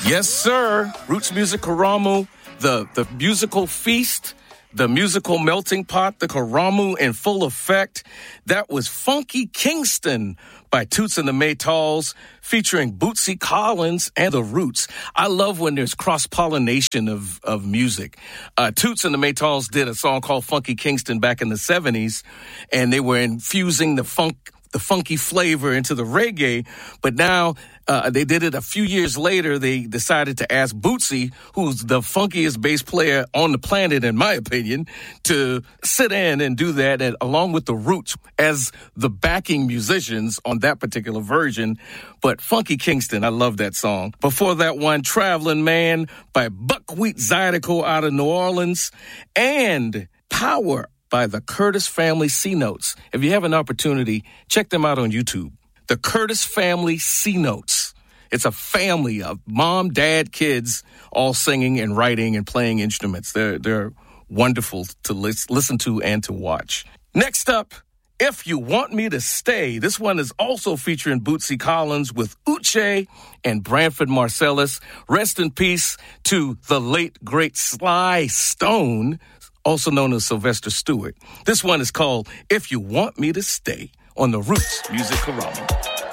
Yes, sir. Roots Music Karamu, the musical feast, the musical melting pot, the Karamu in full effect. That was Funky Kingston by Toots and the Maytals, featuring Bootsy Collins and the Roots. I love when there's cross-pollination of music. Toots and the Maytals did a song called Funky Kingston back in the 70s, and they were infusing the funky flavor into the reggae, but now they did it a few years later. They decided to ask Bootsy, who's the funkiest bass player on the planet, in my opinion, to sit in and do that, and along with the Roots as the backing musicians on that particular version. But Funky Kingston, I love that song. Before that one, Traveling Man by Buckwheat Zydeco out of New Orleans, and Power by the Curtis Family C-Notes. If you have an opportunity, check them out on YouTube. The Curtis Family C-Notes. It's a family of mom, dad, kids, all singing and writing and playing instruments. They're wonderful to listen to and to watch. Next up, If You Want Me to Stay. This one is also featuring Bootsy Collins with Uche and Branford Marsalis. Rest in peace to the late, great Sly Stone, also known as Sylvester Stewart. This one is called If You Want Me to Stay on the Roots Music Karamu.